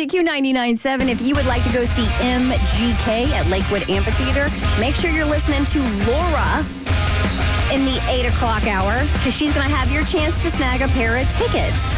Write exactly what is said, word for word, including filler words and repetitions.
W Q ninety-nine point seven. If you would like to go see M G K at Lakewood Amphitheater, make sure you're listening to Laura in the eight o'clock hour because she's going to have your chance to snag a pair of tickets.